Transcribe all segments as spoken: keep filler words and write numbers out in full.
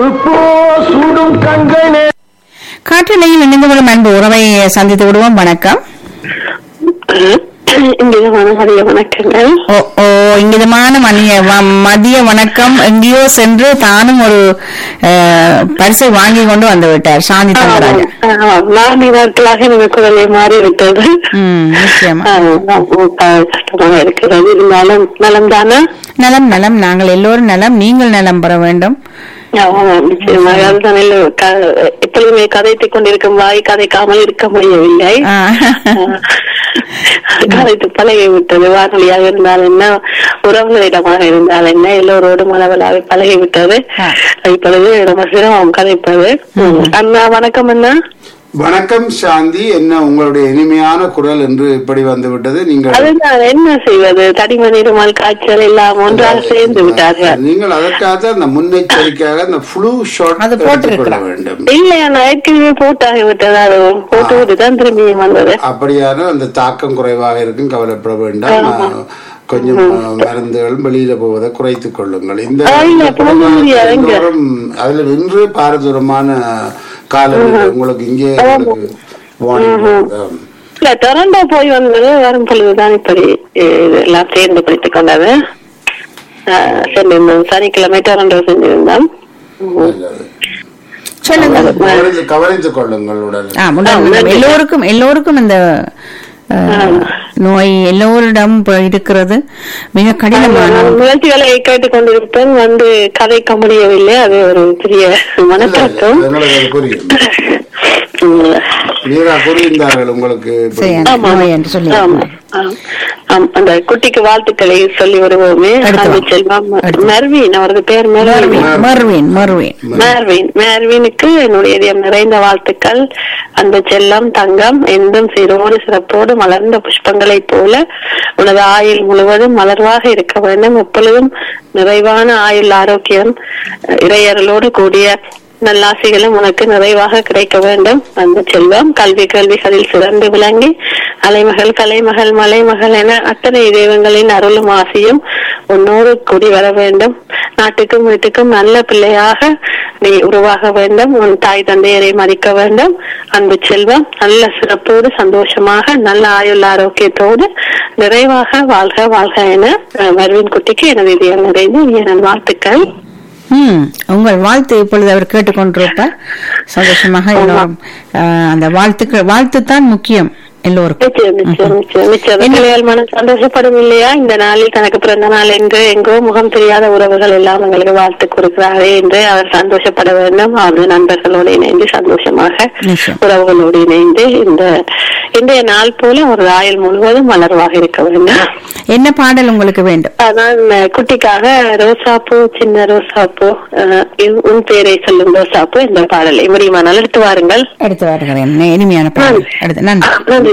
இப்போ சூடும் கண்களே. காற்றலையில் இணைந்து கொள்ளும் அன்பு உறவை சந்தித்து விடுவோம். வணக்கம். இங்கிதமான மதிய வணக்கங்கள். ஓ ஓ இங்கிதமான மணிய மதிய வணக்கம். எங்கேயோ சென்று தானும் ஒரு பரிசை வாங்கி கொண்டு வந்து விட்டார் சாந்தி தங்கராஜா. நான்கு நாட்களாக எனக்கு குரலை மாறிவிட்டது. நிச்சயமா கஷ்டமாக இருக்கிறது. இருந்தாலும் நலம் தானே? நலம் நலம். நாங்கள் எல்லோரும் நலம். நீங்கள் நலம் பெற வேண்டும். நிச்சயமாக. அதுதான் எப்பொழுதுமே கதைத்துக் கொண்டிருக்கும் வாய் கதைக்காமல் இருக்க முடியவில்லை. கதைத்து பழகி விட்டது. வானொலியாக இருந்தால் என்ன, உறவுகளிடமாக இருந்தால் என்ன, எல்லோரோடும் அளவலாக பழகிவிட்டது. இப்பொழுது நம்ம சிரமம் கதைப்பது. அண்ணா வணக்கம். அண்ணா வணக்கம் சாந்தி. என்ன உங்களுடைய இனிமையான குரல் என்று இப்படி வந்து விட்டது? நீங்கள் அதுதான் என்ன செய்வது, தடிமணி இருமல் காய்ச்சல் எல்லாம் ஒன்றாக சேர்ந்து விட்டார்கள். நீங்கள் அதற்காக அந்த முன்னெச்சரிக்கையாக அந்த ஃப்ளூ ஷாட் அது போட்டுக்கொள்ள வேண்டும். இல்லையா, ஏற்கனவே போட்டாகி விட்டது. அது போட்டு விட்டுதான் திரும்பி வந்தது. அப்படியான அந்த தாக்கம் குறைவாக இருக்கும், கவலைப்பட வேண்டாம். கொஞ்சம் மருந்துகள் வெளியில போவதை குறைத்துக் கொள்ளுங்கள். இந்த அதுல இன்று பாரதூரமான காலம் உங்களுக்கு இங்கே இல்ல, டொரண்டோ போய் வந்தது வரும் பொழுதுதான் இப்படி எல்லாம் சேர்ந்து படித்துக் கொண்டது. சனிக்கிழமை டொரண்டோ செஞ்சிருந்தோம். கவனித்துக் கொள்ளுங்கள் உடல். எல்லோருக்கும் எல்லோருக்கும் இந்த நோய் எல்லோரிடம் இருக்கிறது. மிக கடினமான முயற்சிகளை கேட்டுக் கொண்டிருப்பேன். வந்து கதைக்க முடியவில்லை. அது ஒரு பெரிய மனத்தாக்கம். உங்களுக்கு அந்த குட்டிக்கு வாழ்த்துக்களை சொல்லி வருவோமே. செல்வம் மர்வீன், அவரது பேர் மர்வீன். மர்வீன் மர்வீனுக்கு என்னுடைய இதயம் நிறைந்த வாழ்த்துக்கள். அந்த செல்லம் தங்கம் என்றும் சிறோடு சிறப்போடு மலர்ந்த புஷ்பங்களை போல உனது ஆயுள் முழுவதும் மலர்வாக இருக்க வேண்டும். எப்பொழுதும் நிறைவான ஆயுள் ஆரோக்கியம் இறையர்களோடு கூடிய நல்லாசிகளும் உனக்கு நிறைவாக கிடைக்க வேண்டும். அந்த செல்வம் கல்வி கல்விகளில் சிறந்து விளங்கி அலைமகள் கலைமகள் மலைமகள் என அத்தனை தெய்வங்களின் அருளும் ஆசையும் உன்னோடு கூடி வர வேண்டும். நாட்டுக்கும் வீட்டுக்கும் நல்ல பிள்ளையாக நீ உருவாக வேண்டும். உன் தாய் தந்தையரை மதிக்க வேண்டும். அன்பு செல்வம் நல்ல சிறப்போடு சந்தோஷமாக நல்ல ஆயுள் ஆரோக்கியத்தோடு நிறைவாக வாழ்க வாழ்க என மர்வின் குட்டிக்கு எனது இதயம் நிறைந்து என் வாழ்த்துக்கள். ம் உங்கள் வாழ்த்து இப்பொழுது அவர் கேட்டுக்கொண்டிருப்பார். சந்தோஷமாக எல்லோரும் அந்த வாழ்த்துக்கள் வாழ்த்து தான் முக்கியம் எல்லோருக்கும். மனம் சந்தோஷப்படும் இல்லையா? இந்த நாளில் தனக்கு பிறந்த நாள் என்று எங்கோ முகம் தெரியாத உறவுகள் எல்லாம் எங்களுக்கு வாழ்த்து கொடுக்கிறாரே என்று அவர் சந்தோஷப்பட வேண்டும். அவரது நண்பர்களோடு இணைந்து சந்தோஷமாக உறவுகளோடு இணைந்து இந்த இன்றைய நாள் போல ஒரு ஆயுள் முழுவதும் மலர்வாக இருக்க வேண்டும். என்ன பாடல் உங்களுக்கு வேண்டும்? அதான் குட்டிக்காக ரோசாப்பூ சின்ன ரோசாப்பூ உன் பேரை சொல்லும் ரோசாப்பூ இந்த பாடலை முடியுமானால் எடுத்து வாருங்கள். எடுத்து வாருங்கள். இனிமையான பாடல். நன்றி.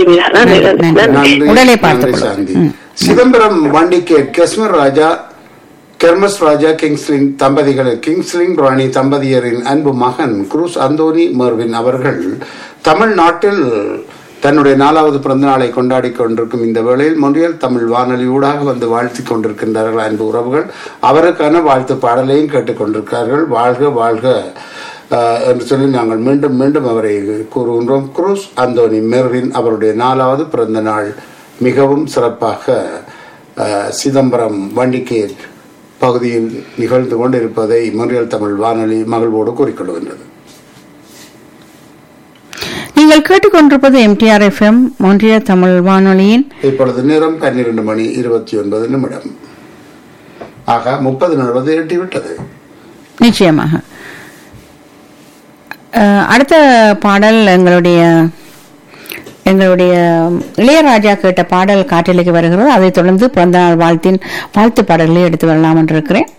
உடலை பார்த்து சிதம்பரம் வண்டிகேட் காஷ்மீர் ராஜா கெர்மஸ் ராஜா கிங்ஸ்லிங் தம்பதிகள் கிங்ஸ்லிங் ராணி தம்பதியரின் அன்பு மகன் குரூஸ் அந்தோனி மர்வின் அவர்கள் தமிழ்நாட்டில் தன்னுடைய நாலாவது பிறந்த நாளை கொண்டாடி கொண்டிருக்கும் இந்த வேளையில் மொழியல் தமிழ் வானொலி ஊடாக வந்து வாழ்த்தி கொண்டிருக்கின்றார்கள். அன்பு உறவுகள் அவருக்கான வாழ்த்து பாடலையும் கேட்டுக்கொண்டிருக்கிறார்கள். வாழ்க வாழ்க என்று சொல்லி நாங்கள் மீண்டும் மீண்டும் அவரை கூறுகின்றோம். குரூஸ் அந்தோனி மெர்வின் அவருடைய நாலாவது பிறந்த நாள் மிகவும் சிறப்பாக சிதம்பரம் வண்டிகேட் பகுதியில் நிகழ்ந்து கொண்டிருப்பதை மொழியல் தமிழ் வானொலி மகிழ்வோடு கூறிக்கொள்கின்றது. நீங்கள் கேட்டுக்கொண்டிருப்பது எம்டிஆர் எஃப்எம் மொன்றியல் தமிழ் வானொலியின் இப்பொழுது நேரம் பன்னிரண்டு மணி இருபத்தி ஒன்பது நிமிடம். ஆக முப்பது நிமிடம் எட்டிவிட்டது. நிச்சயமாக அடுத்த பாடல் எங்களுடைய எங்களுடைய இளையராஜா கேட்ட பாடல் காற்றலைக்கு வருகிறது. அதைத் தொடர்ந்து பிறந்த நாள் வாழ்த்தின் வாழ்த்து பாடல்களை எடுத்து வரலாம் என்று இருக்கிறேன்.